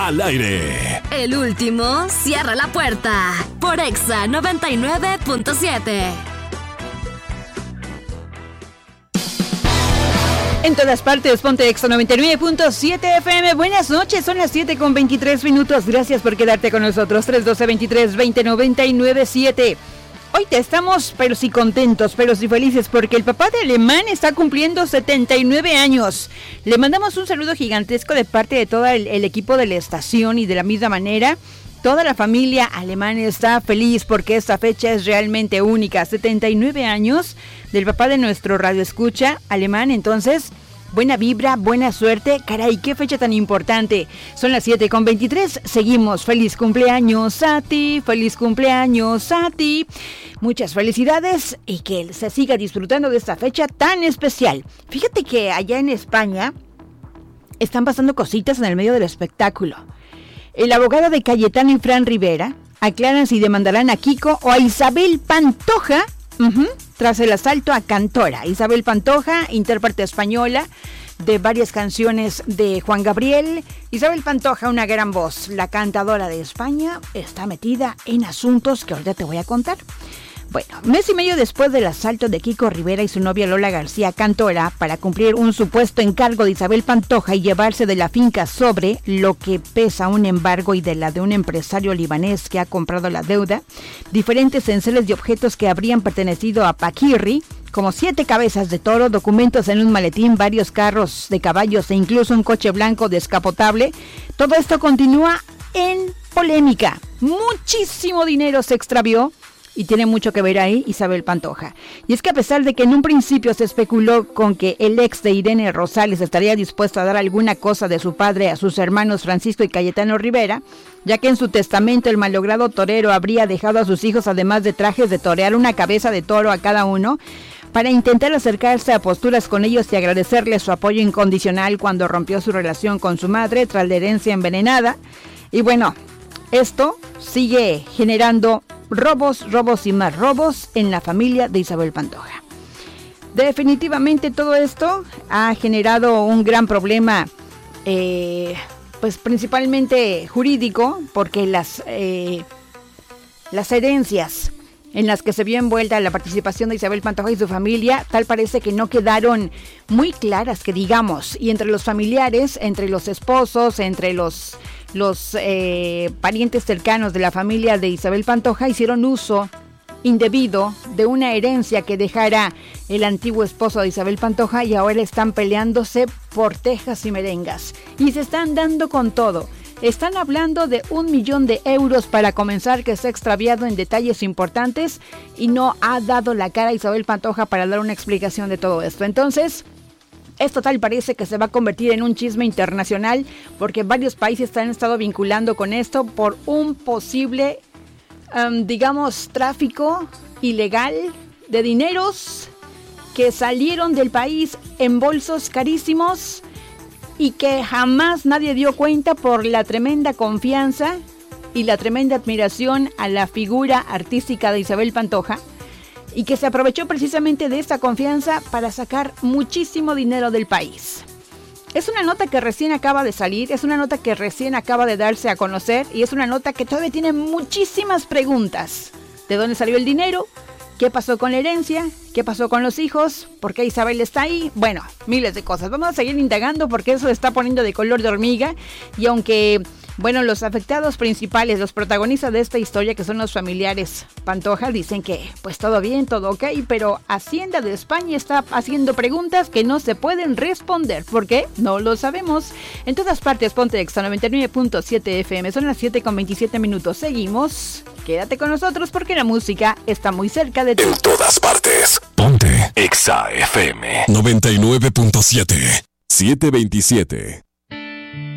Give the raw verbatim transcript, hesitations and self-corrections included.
al aire. El último cierra la puerta por Exa noventa y nueve punto siete. En todas partes, ponte Exa noventa y nueve punto siete F M. Buenas noches, son las siete con veintitrés minutos. Gracias por quedarte con nosotros. tres uno dos, dos tres, dos cero, nueve nueve siete. Hoy te estamos, pero sí contentos, pero sí felices, porque el papá de Alemán está cumpliendo setenta y nueve años. Le mandamos un saludo gigantesco de parte de todo el, el equipo de la estación, y de la misma manera, toda la familia alemana está feliz porque esta fecha es realmente única. setenta y nueve años del papá de nuestro radioescucha alemán. Entonces, buena vibra, buena suerte. Caray, qué fecha tan importante. Son las siete con veintitrés. Seguimos. Feliz cumpleaños a ti. Feliz cumpleaños a ti. Muchas felicidades y que se siga disfrutando de esta fecha tan especial. Fíjate que allá en España están pasando cositas en el medio del espectáculo. El abogado de Cayetano y Fran Rivera aclaran si demandarán a Kiko o a Isabel Pantoja uh-huh, tras el asalto a Cantora. Isabel Pantoja, intérprete española de varias canciones de Juan Gabriel. Isabel Pantoja, una gran voz, la cantadora de España, está metida en asuntos que ahorita te voy a contar. Bueno, mes y medio después del asalto de Kiko Rivera y su novia Lola García Cantora para cumplir un supuesto encargo de Isabel Pantoja y llevarse de la finca sobre lo que pesa un embargo y de la de un empresario libanés que ha comprado la deuda, diferentes enseres de objetos que habrían pertenecido a Paquirri, como siete cabezas de toro, documentos en un maletín, varios carros de caballos e incluso un coche blanco descapotable, todo esto continúa en polémica. Muchísimo dinero se extravió. Y tiene mucho que ver ahí Isabel Pantoja. Y es que a pesar de que en un principio se especuló con que el ex de Irene Rosales estaría dispuesto a dar alguna cosa de su padre a sus hermanos Francisco y Cayetano Rivera, ya que en su testamento el malogrado torero habría dejado a sus hijos, además de trajes de torear, una cabeza de toro a cada uno, para intentar acercarse a posturas con ellos y agradecerles su apoyo incondicional cuando rompió su relación con su madre tras la herencia envenenada. Y bueno, esto sigue generando robos, robos y más robos en la familia de Isabel Pantoja. Definitivamente todo esto ha generado un gran problema, eh, pues principalmente jurídico, porque las, eh, las herencias en las que se vio envuelta la participación de Isabel Pantoja y su familia, tal parece que no quedaron muy claras, que digamos, y entre los familiares, entre los esposos, entre los... Los eh, parientes cercanos de la familia de Isabel Pantoja hicieron uso indebido de una herencia que dejara el antiguo esposo de Isabel Pantoja y ahora están peleándose por tejas y merengas. Y se están dando con todo. Están hablando de un millón de euros para comenzar, que se ha extraviado en detalles importantes y no ha dado la cara a Isabel Pantoja para dar una explicación de todo esto. Entonces, esto tal parece que se va a convertir en un chisme internacional, porque varios países se han estado vinculando con esto por un posible, um, digamos, tráfico ilegal de dineros que salieron del país en bolsos carísimos y que jamás nadie dio cuenta por la tremenda confianza y la tremenda admiración a la figura artística de Isabel Pantoja, y que se aprovechó precisamente de esta confianza para sacar muchísimo dinero del país. Es una nota que recién acaba de salir, es una nota que recién acaba de darse a conocer y es una nota que todavía tiene muchísimas preguntas. ¿De dónde salió el dinero? ¿Qué pasó con la herencia? ¿Qué pasó con los hijos? ¿Por qué Isabel está ahí? Bueno, miles de cosas. Vamos a seguir indagando porque eso está poniendo de color de hormiga, y aunque... Bueno, los afectados principales, los protagonistas de esta historia, que son los familiares Pantoja, dicen que pues todo bien, todo ok, pero Hacienda de España está haciendo preguntas que no se pueden responder. ¿Por qué? No lo sabemos. En todas partes, ponte Exa noventa y nueve punto siete F M. Son las siete con veintisiete minutos. Seguimos. Quédate con nosotros porque la música está muy cerca de ti. En todas partes, ponte Exa F M noventa y nueve punto siete. siete veintisiete.